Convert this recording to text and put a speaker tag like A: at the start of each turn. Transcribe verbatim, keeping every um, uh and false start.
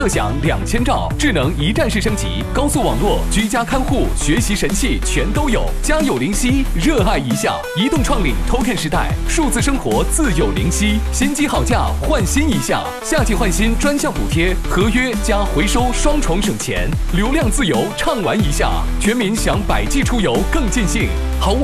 A: 乐享两千兆，智能一站式升级，高速网络、居家看护、学习神器全都有。家有灵犀，热爱一下。移动创领 Token 时代，数字生活自有灵犀。新机好价，换新一下。夏季换新专项补贴，合约加回收双重省钱，流量自由畅玩一下。全民享百 G 出游更尽兴。好网。